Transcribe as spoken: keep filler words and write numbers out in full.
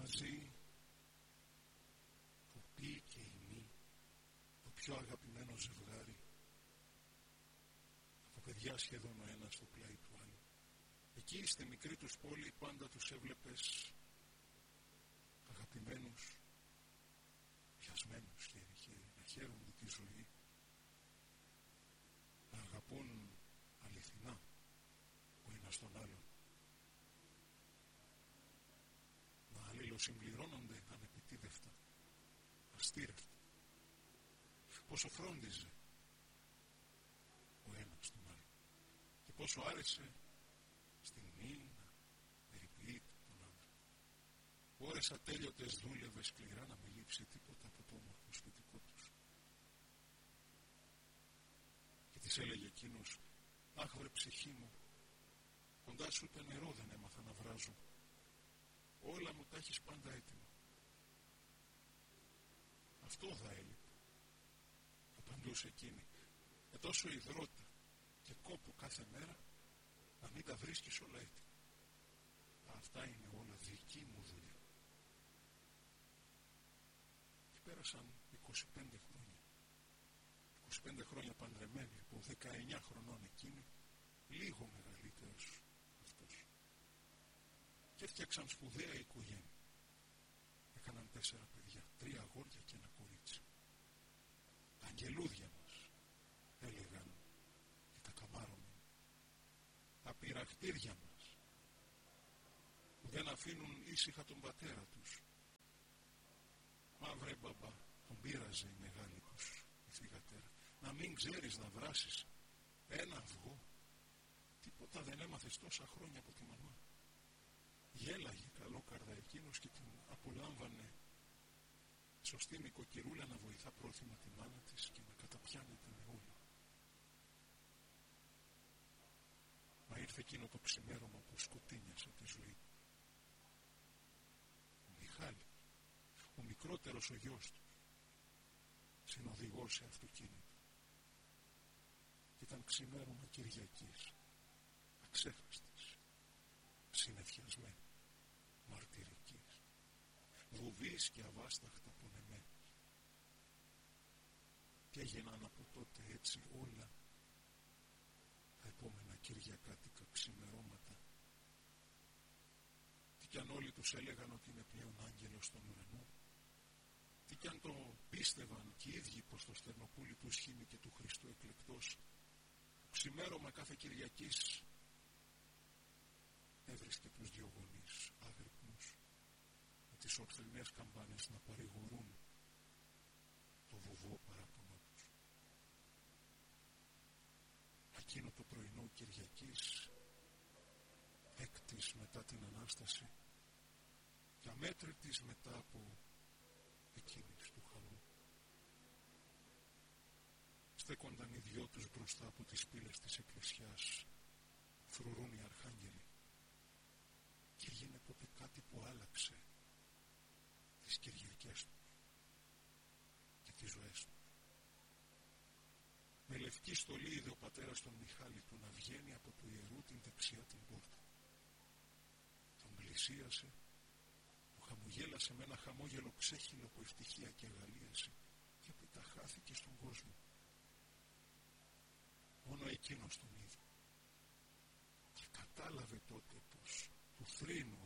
μαζί, το πι και η μη, το πιο αγαπημένο ζευγάρι, από παιδιά σχεδόν ο ένας στο πλάι του άλλου. Εκεί στη μικρή τους πόλη πάντα τους έβλεπες αγαπημένους, πιασμένους χέρι-χέρι, να χαίρονται τη ζωή, να αγαπούν αληθινά ο ένας τον άλλον, να αλληλοσυμπληρώνονται ανεπιτίδευτα, αστήρευτα. Πόσο φρόντιζε ο ένας τον άλλον και πόσο άρεσε στην μη να περιποιείται τον άντρα. Ώρες ατέλειωτες δούλευε σκληρά να μην λείψει τίποτα από το όμορφο σπιτικό τους. Και της έλεγε εκείνος, αχ βρε ψυχή μου, κοντά σου ούτε νερό δεν έμαθα να βράζω. Όλα μου τα έχεις πάντα έτοιμα. Αυτό θα έλειπε. Απαντούσε εκείνη, με τόσο υδρότα και κόπο κάθε μέρα να μην τα βρίσκεις όλα έτοιμα. Αυτά είναι όλα δική μου δουλειά. Και πέρασαν είκοσι πέντε χρόνια. είκοσι πέντε χρόνια παντρεμένοι από δεκαεννιά χρονών εκείνη, λίγο μεγαλύτερος αυτός. Και έφτιαξαν σπουδαία οικογένεια. Έκαναν τέσσερα παιδιά, τρία αγόρια και ένα κορίτσι. Τα αγγελούδια μας, έλεγαν και τα καμάρωμενα. Τα πειραχτήρια μας, που δεν αφήνουν ήσυχα τον πατέρα τους. Μα βρε μπαμπά, τον πείραζε η μεγάλη τους η θυγατέρα. Να μην ξέρεις να βράσεις ένα αυγό. Τίποτα δεν έμαθες τόσα χρόνια από τη μαμά. Γέλαγε καλόκαρδα εκείνος και την απολάμβανε σωστή νοικοκυρούλα να βοηθά πρόθυμα τη μάνα της και να καταπιάνεται με όλα. Μα ήρθε εκείνο το ξημέρωμα που σκοτίνιασε τη ζωή του. Ο Μιχάλης, ο μικρότερος ο γιος του, συνοδηγός σε αυτοκίνητο. Και ήταν ξημέρωμα Κυριακής, αξέχαστης, συνεφιασμένη, μαρτυρικής, βουβής και αβάσταχτα πονεμένης. Και έγιναν από τότε έτσι όλα τα επόμενα κυριακάτικα ξημερώματα. Τι κι αν όλοι τους έλεγαν ότι είναι πλέον άγγελος στον ουρανό, τι κι αν το πίστευαν και οι ίδιοι πως το στενοπούλι του Σχήμη και του Χριστού εκλεκτός, το ξημέρωμα κάθε Κυριακής έβρισκε τους δυο γονείς άγρυπνους με τις ορθρινές καμπάνες να παρηγορούν το βουβό παράπονο τους. Εκείνο το πρωινό Κυριακής, έκτης μετά την Ανάσταση και αμέτρητης μετά από εκείνης του χαμού, στέκονταν οι δυο τους μπροστά από τις πύλες της εκκλησιάς, φρουρούν οι αρχάγγελοι. Και έγινε τότε κάτι που άλλαξε τις Κυριακές τους και τις ζωές τους. Με λευκή στολή είδε ο πατέρας τον Μιχάλη του να βγαίνει από του ιερού την δεξιά την πόρτα. Τον πλησίασε, του χαμογέλασε με ένα χαμόγελο ξέχυλο από ευτυχία και αγαλίαση και έπειτα χάθηκε στον κόσμο. Μόνο εκείνος τον είδε και κατάλαβε τότε πως του θρήνου